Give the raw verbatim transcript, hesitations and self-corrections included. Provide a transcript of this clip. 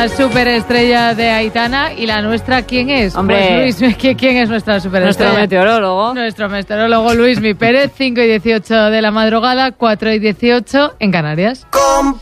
La superestrella de Aitana. ¿Y la nuestra quién es? Hombre, pues Luis, ¿quién es nuestra superestrella? Nuestro meteorólogo. Nuestro meteorólogo Luismi Pérez, cinco y dieciocho de la madrugada, cuatro y dieciocho en Canarias.